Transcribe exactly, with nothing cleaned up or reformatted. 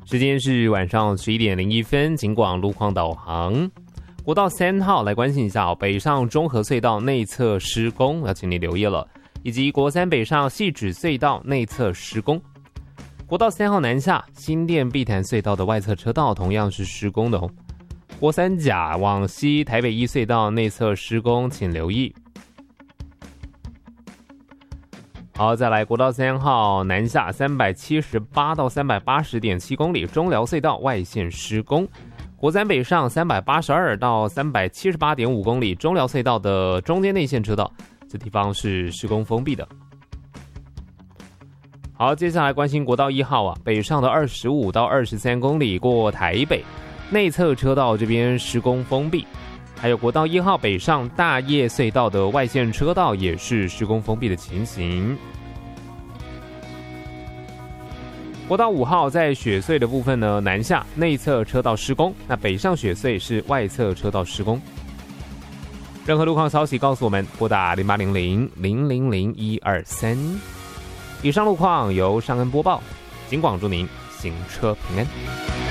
时间是晚上十一点零一分，警广路况导航。国道三号来关心一下、哦、北上中和隧道内侧施工，要请你留意了，以及国三北上汐止隧道内侧施工。国道三号南下新店碧潭隧道的外侧车道同样是施工的哦。国三甲往西台北一隧道内侧施工，请留意。好，再来国道三号南下三百七十八到三百八十点七公里中寮隧道外线施工。国三北上三百八十二到三百七十八点五公里中寮隧道的中间内线车道，这地方是施工封闭的。好，接下来关心国道一号啊，北上的二十五到二十三公里过台北，内侧车道这边施工封闭。还有国道一号北上大叶隧道的外线车道也是施工封闭的情形。国道五号在雪隧的部分呢，南下内侧车道施工，那北上雪隧是外侧车道施工。任何路况消息告诉我们，拨打零八零零零零零一二三。以上路况由尚恩播报，警广祝您行车平安。